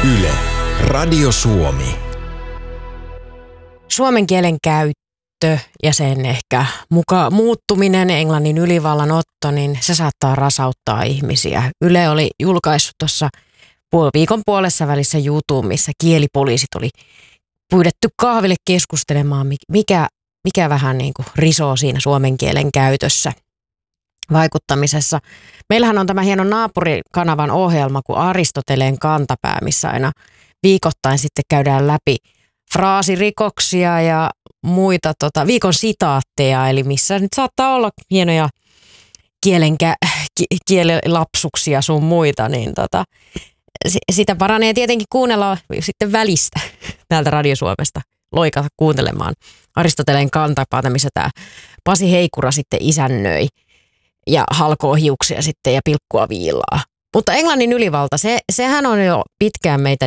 Yle, Radio Suomi. Suomen kielen käyttö ja sen ehkä muuttuminen, englannin ylivallan otto, niin se saattaa rasauttaa ihmisiä. Yle oli julkaissut tuossa viikon puolessa välissä jutun, missä kielipoliisit oli pyydetty kahville keskustelemaan, mikä vähän niin kuin risoo siinä suomen kielen käytössä vaikuttamisessa. Meillähän on tämä hieno naapurikanavan ohjelma kuin Aristoteleen kantapää, missä aina viikoittain sitten käydään läpi fraasirikoksia ja muita viikon sitaatteja, eli missä nyt saattaa olla hienoja kielilapsuksia sun muita, niin sitä paranee tietenkin kuunnella sitten välistä täältä Radio Suomesta, loikata kuuntelemaan Aristoteleen kantapaata, missä tämä Pasi Heikura sitten isännöi ja halkoo hiuksia sitten ja pilkkua viilaa. Mutta englannin ylivalta, sehän on jo pitkään meitä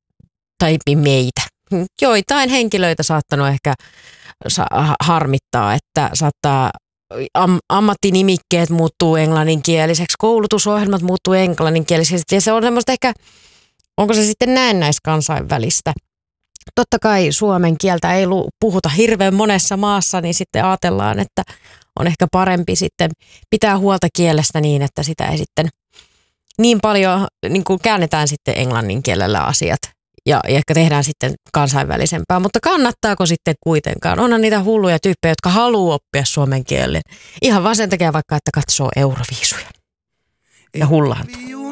joitain henkilöitä saattanut ehkä harmittaa, että saattaa ammattinimikkeet muuttuu englanninkieliseksi, koulutusohjelmat muuttuu englanninkielisiksi ja se on semmoista ehkä, onko se sitten näennäiskansainvälistä. Totta kai suomen kieltä ei puhuta hirveän monessa maassa, niin sitten ajatellaan, että on ehkä parempi sitten pitää huolta kielestä niin, että sitä ei sitten niin paljon niin kuin käännetään sitten englannin kielellä asiat ja ehkä tehdään sitten kansainvälisempää. Mutta kannattaako sitten kuitenkaan? Onhan niitä hulluja tyyppejä, jotka haluaa oppia suomen kielen. Ihan vaan sen takia vaikka, että katsoo Euroviisuja ja hullaantuu.